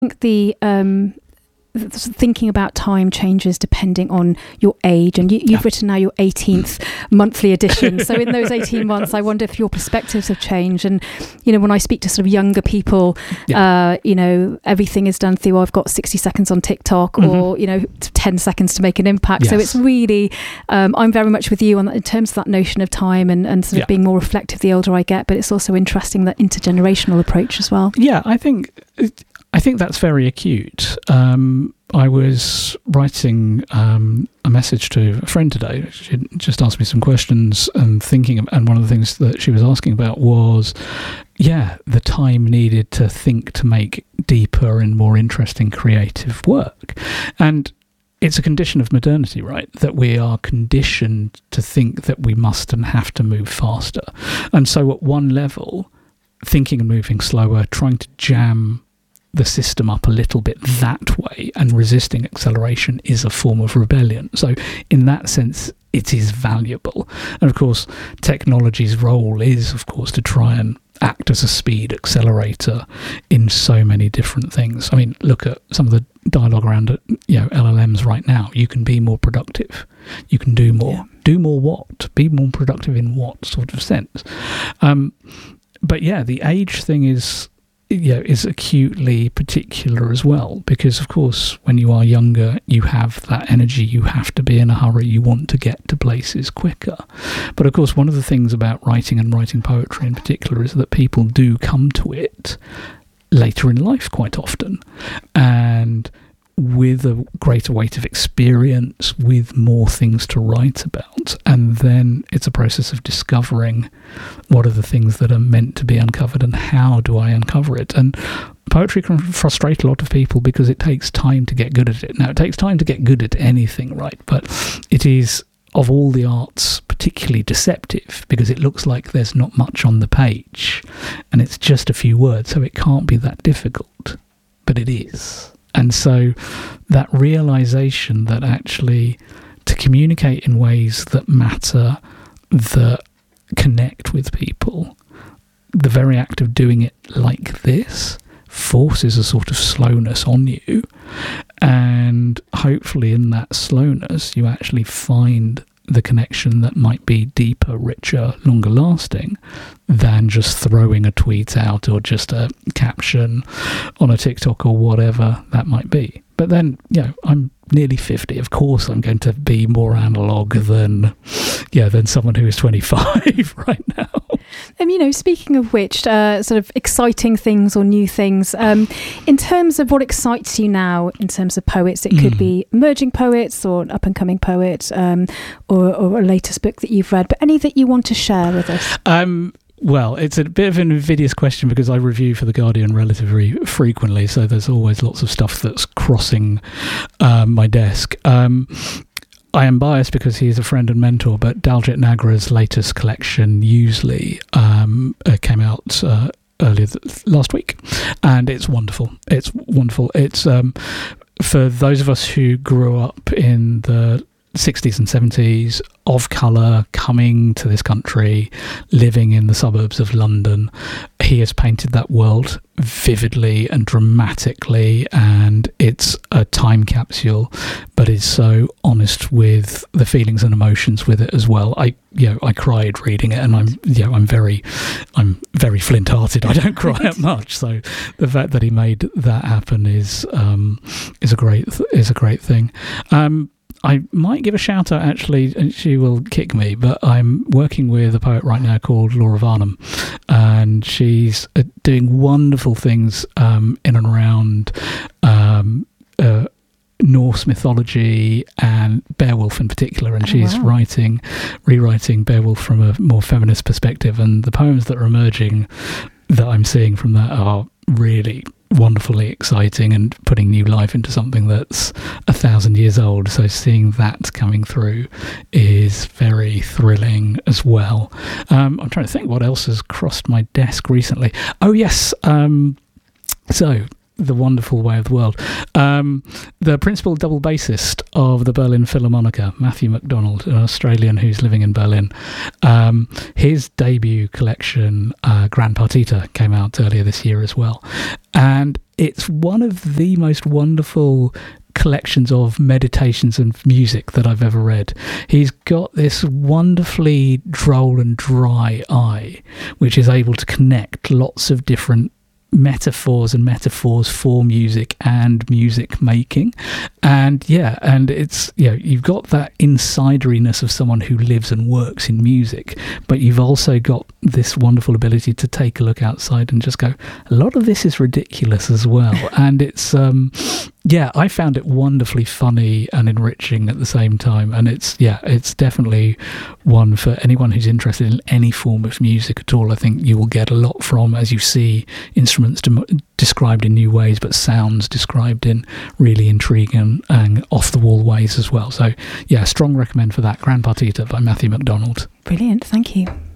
think the thinking about time changes depending on your age, and you've written now your 18th monthly edition, so in those 18 months I wonder if your perspectives have changed. And when I speak to sort of younger people, everything is done through, I've got 60 seconds on TikTok, or 10 seconds to make an impact. So it's really I'm very much with you on that, in terms of that notion of time and sort of being more reflective the older I get, but it's also interesting, that intergenerational approach as well. I think that's very acute. I was writing a message to a friend today. She just asked me some questions and one of the things that she was asking about was, the time needed to think to make deeper and more interesting creative work. And it's a condition of modernity, right? That we are conditioned to think that we must and have to move faster. And so at one level, thinking and moving slower, trying to jam the system up a little bit that way and resisting acceleration is a form of rebellion. So in that sense, it is valuable. And of course, technology's role is, of course, to try and act as a speed accelerator in so many different things. I mean, look at some of the dialogue around LLMs right now. You can be more productive. You can do more. Yeah. Do more what? Be more productive in what sort of sense? But the age thing is acutely particular as well, because of course when you are younger you have that energy, you have to be in a hurry, you want to get to places quicker. But of course one of the things about writing and writing poetry in particular is that people do come to it later in life quite often, and with a greater weight of experience, with more things to write about. And then it's a process of discovering what are the things that are meant to be uncovered and how do I uncover it. And poetry can frustrate a lot of people because it takes time to get good at it. Now, it takes time to get good at anything, right? But it is, of all the arts, particularly deceptive because it looks like there's not much on the page and it's just a few words, so it can't be that difficult. But it is. And so that realization that actually to communicate in ways that matter, that connect with people, the very act of doing it like this forces a sort of slowness on you. And hopefully in that slowness, you actually find the connection that might be deeper, richer, longer lasting than just throwing a tweet out or just a caption on a TikTok or whatever that might be. But then, I'm nearly 50. Of course, I'm going to be more analog than someone who is 25 right now. Speaking of which, sort of exciting things or new things, in terms of what excites you now in terms of poets, it could be emerging poets or an up-and-coming poet, or a latest book that you've read, but any that you want to share with us? Well, it's a bit of an invidious question because I review for The Guardian relatively frequently, so there's always lots of stuff that's crossing my desk. I am biased because he is a friend and mentor, but Daljit Nagra's latest collection, Usually, came out earlier last week, and it's wonderful. It's wonderful. It's for those of us who grew up in the 60s and 70s, of colour, coming to this country, living in the suburbs of London. He has painted that world vividly and dramatically, and it's a time capsule, but is so honest with the feelings and emotions with it as well. I cried reading it, and I'm very flint-hearted. I don't cry out much, so the fact that he made that happen is a great thing. I might give a shout out, actually, and she will kick me, but I'm working with a poet right now called Laura Varnum, and she's doing wonderful things in and around Norse mythology and Beowulf in particular, and she's rewriting Beowulf from a more feminist perspective, and the poems that are emerging that I'm seeing from that are really wonderfully exciting and putting new life into something that's 1,000 years old. So seeing that coming through is very thrilling as well. I'm trying to think what else has crossed my desk recently. Oh yes, so the wonderful way of the world. The principal double bassist of the Berlin Philharmonica, Matthew MacDonald, an Australian who's living in Berlin, his debut collection, Gran Partita, came out earlier this year as well. And it's one of the most wonderful collections of meditations and music that I've ever read. He's got this wonderfully droll and dry eye, which is able to connect lots of different metaphors for music and music making. And it's, you've got that insideriness of someone who lives and works in music, but you've also got this wonderful ability to take a look outside and just go, a lot of this is ridiculous as well. And it's I found it wonderfully funny and enriching at the same time. And it's definitely one for anyone who's interested in any form of music at all. I think you will get a lot from, as you see instruments described in new ways, but sounds described in really intriguing and off-the-wall ways as well. So, strong recommend for that, Gran Partita by Matthew MacDonald. Brilliant, thank you.